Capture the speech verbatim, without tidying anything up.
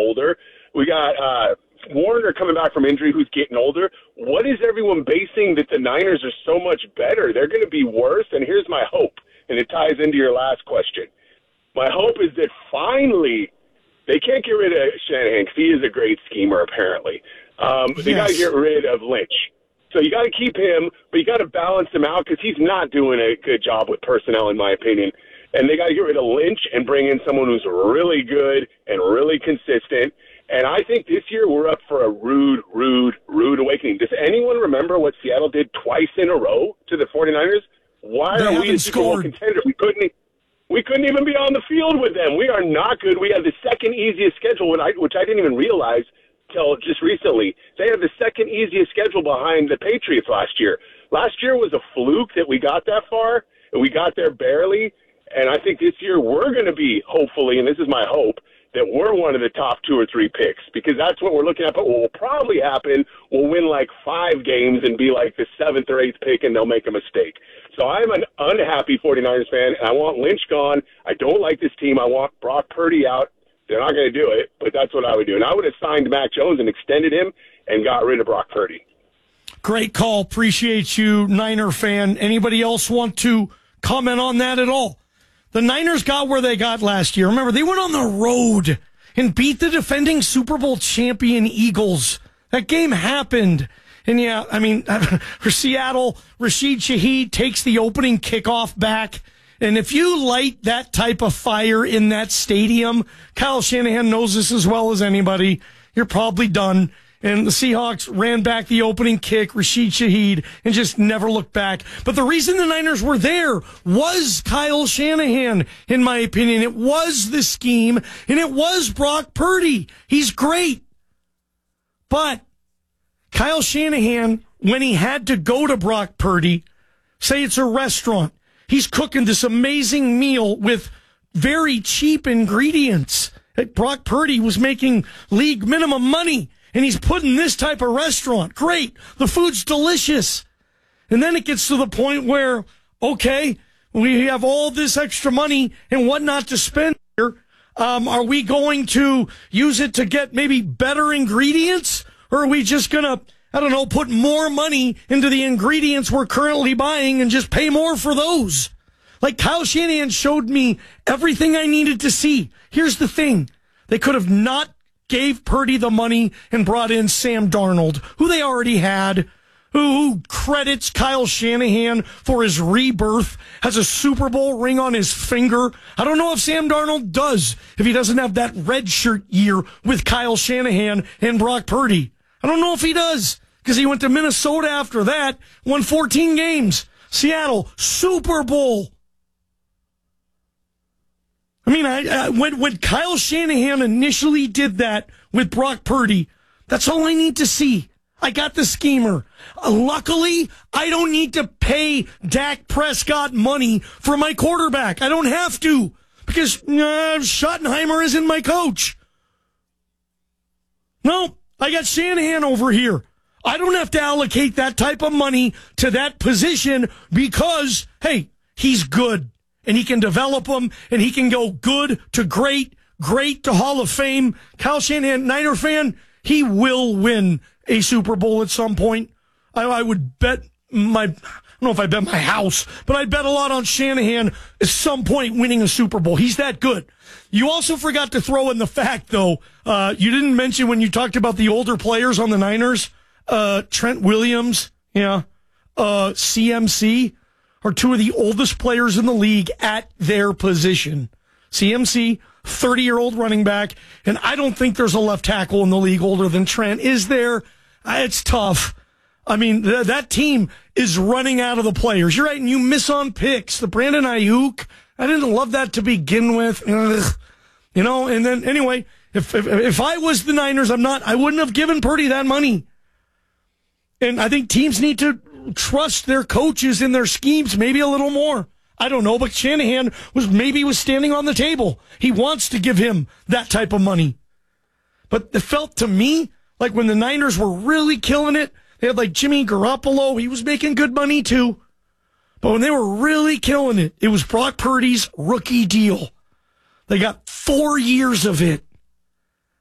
older. We got uh, Warner coming back from injury who's getting older. What is everyone basing that the Niners are so much better? They're going to be worse, and here's my hope, and it ties into your last question. My hope is that finally they can't get rid of Shanahan because he is a great schemer, apparently. Um, yes. They got to get rid of Lynch. So you got to keep him, but you got to balance him out because he's not doing a good job with personnel, in my opinion. And they got to get rid of Lynch and bring in someone who's really good and really consistent. And I think this year we're up for a rude, rude, rude awakening. Does anyone remember what Seattle did twice in a row to the 49ers? Why they are we a Super Bowl contender? We couldn't, we couldn't even be on the field with them. We are not good. We have the second easiest schedule, which I, which I didn't even realize till just recently. They have the second easiest schedule behind the Patriots last year. Last year was a fluke that we got that far, and we got there barely. And I think this year we're going to be, hopefully, and this is my hope, that we're one of the top two or three picks because that's what we're looking at. But what will probably happen, we'll win like five games and be like the seventh or eighth pick, and they'll make a mistake. So I'm an unhappy 49ers fan, and I want Lynch gone. I don't like this team. I want Brock Purdy out. They're not going to do it, but that's what I would do. And I would have signed Mac Jones and extended him and got rid of Brock Purdy. Great call. Appreciate you, Niner fan. Anybody else want to comment on that at all? The Niners got where they got last year. Remember, they went on the road and beat the defending Super Bowl champion Eagles. That game happened. And, yeah, I mean, for Seattle, Rashid Shaheed takes the opening kickoff back. And if you light that type of fire in that stadium, Kyle Shanahan knows this as well as anybody, you're probably done. And the Seahawks ran back the opening kick, Rashid Shaheed, and just never looked back. But the reason the Niners were there was Kyle Shanahan, in my opinion. It was the scheme, and it was Brock Purdy. He's great. But Kyle Shanahan, when he had to go to Brock Purdy, say it's a restaurant, he's cooking this amazing meal with very cheap ingredients. Brock Purdy was making league minimum money, and he's putting this type of restaurant. Great. The food's delicious. And then it gets to the point where, okay, we have all this extra money and whatnot to spend here. Um, are we going to use it to get maybe better ingredients? Or are we just going to, I don't know, put more money into the ingredients we're currently buying and just pay more for those? Like Kyle Shanahan showed me everything I needed to see. Here's the thing. They could have not gave Purdy the money and brought in Sam Darnold, who they already had, who credits Kyle Shanahan for his rebirth, has a Super Bowl ring on his finger. I don't know if Sam Darnold does, if he doesn't have that red shirt year with Kyle Shanahan and Brock Purdy. I don't know if he does, because he went to Minnesota after that, won fourteen games. Seattle, Super Bowl. I mean, I, I, when, when Kyle Shanahan initially did that with Brock Purdy, that's all I need to see. I got the schemer. Uh, luckily, I don't need to pay Dak Prescott money for my quarterback. I don't have to, because uh, Schottenheimer isn't my coach. No, I got Shanahan over here. I don't have to allocate that type of money to that position because, hey, he's good. And he can develop them, and he can go good to great, great to Hall of Fame. Kyle Shanahan, Niner fan, he will win a Super Bowl at some point. I, I would bet my, I don't know if I bet my house, but I bet a lot on Shanahan at some point winning a Super Bowl. He's that good. You also forgot to throw in the fact, though, uh, you didn't mention when you talked about the older players on the Niners, uh, Trent Williams, yeah, uh, C M C. Are two of the oldest players in the league at their position. C M C, thirty-year-old running back, and I don't think there's a left tackle in the league older than Trent. Is there? It's tough. I mean, th- that team is running out of the players. You're right, and you miss on picks. The Brandon Ayuk, I didn't love that to begin with. Ugh. You know, and then, anyway, if, if if I was the Niners, I'm not, I wouldn't have given Purdy that money. And I think teams need to trust their coaches in their schemes maybe a little more. I don't know, but Shanahan was maybe was standing on the table. He wants to give him that type of money. But it felt to me like when the Niners were really killing it, they had like Jimmy Garoppolo. He was making good money too. But when they were really killing it, it was Brock Purdy's rookie deal. They got four years of it.